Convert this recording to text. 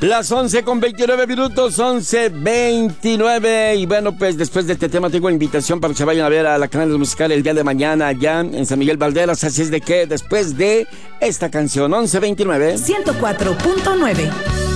Las 11:29, 11:29. Y bueno, pues después de este tema tengo invitación para que se vayan a ver a la Canales Musical el día de mañana allá en San Miguel Valderas. Así es de que después de esta canción, 11:29. 104.9